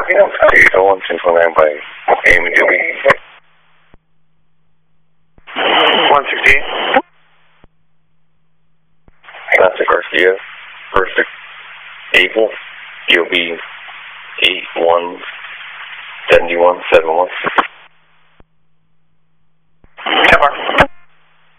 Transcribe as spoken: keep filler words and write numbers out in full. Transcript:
eight oh one ten twenty-nine by Amy Dewey. one sixteen. That's a Garcia. First April. You'll be eight one seventy one seven one.